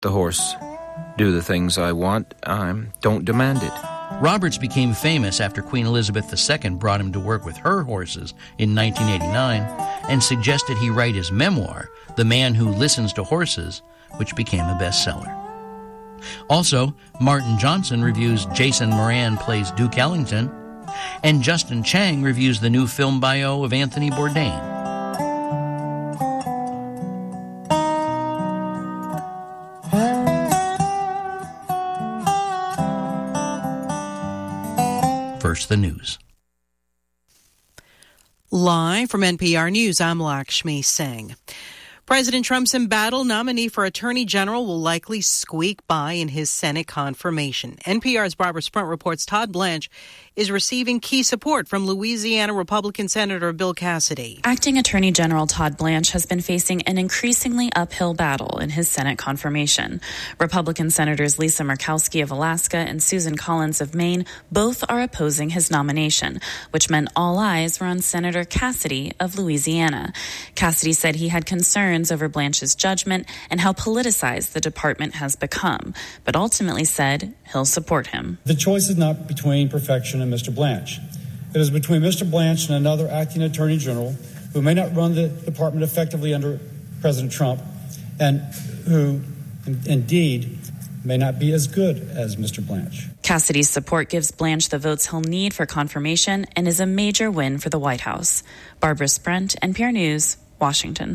the horse do the things I want. I don't demand it. Roberts became famous after Queen Elizabeth II brought him to work with her horses in 1989 and suggested he write his memoir, The Man Who Listens to Horses, which became a bestseller. Also, Martin Johnson reviews Jason Moran Plays Duke Ellington, and Justin Chang reviews the new film bio of Anthony Bourdain. First, the news. Live from NPR News, I'm Lakshmi Singh. President Trump's embattled nominee for Attorney General will likely squeak by in his Senate confirmation. NPR's Barbara Sprunt reports Todd Blanche is receiving key support from Louisiana Republican Senator Bill Cassidy. Acting Attorney General Todd Blanche has been facing an increasingly uphill battle in his Senate confirmation. Republican Senators Lisa Murkowski of Alaska and Susan Collins of Maine both are opposing his nomination, which meant all eyes were on Senator Cassidy of Louisiana. Cassidy said he had concerns over Blanche's judgment and how politicized the department has become, but ultimately said he'll support him. The choice is not between perfection and Mr. Blanche. It is between Mr. Blanche and another acting attorney general who may not run the department effectively under President Trump and who indeed may not be as good as Mr. Blanche. Cassidy's support gives Blanche the votes he'll need for confirmation and is a major win for the White House. Barbara Sprunt, NPR News, Washington.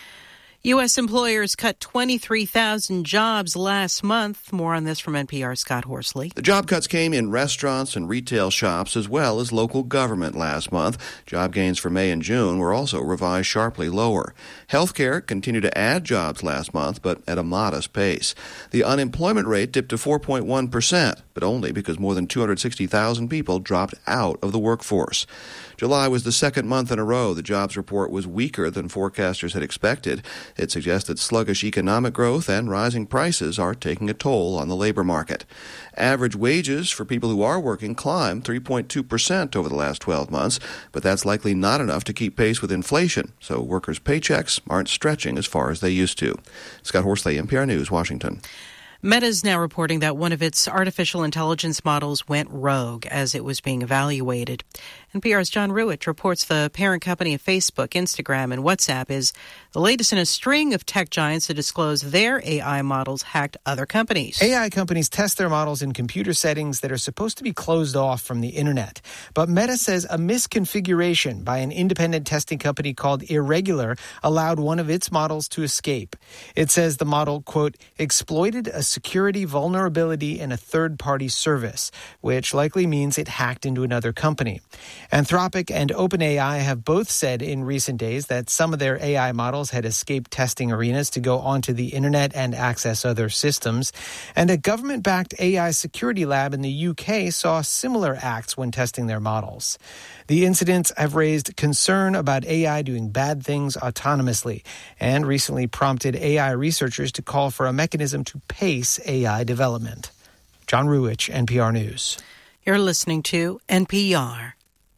U.S. employers cut 23,000 jobs last month. More on this from NPR's Scott Horsley. The job cuts came in restaurants and retail shops as well as local government last month. Job gains for May and June were also revised sharply lower. Healthcare continued to add jobs last month, but at a modest pace. The unemployment rate dipped to 4.1%, but only because more than 260,000 people dropped out of the workforce. July was the second month in a row the jobs report was weaker than forecasters had expected. It suggests that sluggish economic growth and rising prices are taking a toll on the labor market. Average wages for people who are working climbed 3.2% over the last 12 months, but that's likely not enough to keep pace with inflation, so workers' paychecks aren't stretching as far as they used to. Scott Horsley, NPR News, Washington. Meta is now reporting that one of its artificial intelligence models went rogue as it was being evaluated. NPR's John Ruwitch reports the parent company of Facebook, Instagram, and WhatsApp is the latest in a string of tech giants to disclose their AI models hacked other companies. AI companies test their models in computer settings that are supposed to be closed off from the internet. But Meta says a misconfiguration by an independent testing company called Irregular allowed one of its models to escape. It says the model, quote, exploited a security vulnerability in a third-party service, which likely means it hacked into another company. Anthropic and OpenAI have both said in recent days that some of their AI models had escaped testing arenas to go onto the internet and access other systems. And a government-backed AI security lab in the UK saw similar acts when testing their models. The incidents have raised concern about AI doing bad things autonomously and recently prompted AI researchers to call for a mechanism to pace AI development. John Ruwitch, NPR News. You're listening to NPR.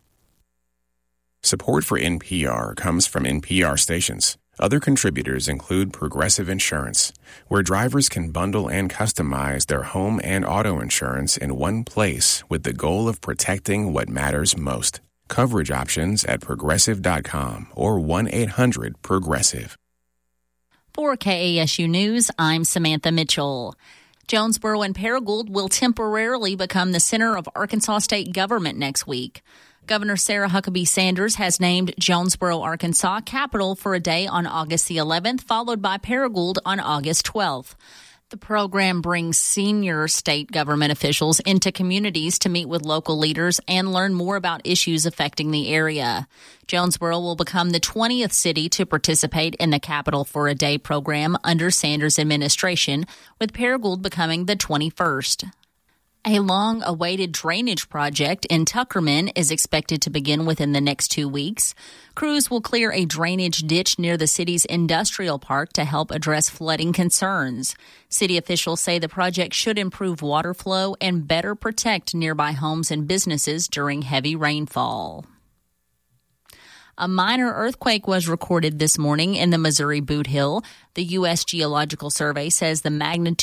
Support for NPR comes from NPR stations. Other contributors include Progressive Insurance, where drivers can bundle and customize their home and auto insurance in one place with the goal of protecting what matters most. Coverage options at Progressive.com or 1-800-PROGRESSIVE. For KASU News, I'm Samantha Mitchell. Jonesboro and Paragould will temporarily become the center of Arkansas state government next week. Governor Sarah Huckabee Sanders has named Jonesboro, Arkansas, capital for a day on August the 11th, followed by Paragould on August 12th. The program brings senior state government officials into communities to meet with local leaders and learn more about issues affecting the area. Jonesboro will become the 20th city to participate in the Capital for a Day program under Sanders' administration, with Paragould becoming the 21st. A long-awaited drainage project in Tuckerman is expected to begin within the next 2 weeks. Crews will clear a drainage ditch near the city's industrial park to help address flooding concerns. City officials say the project should improve water flow and better protect nearby homes and businesses during heavy rainfall. A minor earthquake was recorded this morning in the Missouri Boot Hill. The U.S. Geological Survey says the magnitude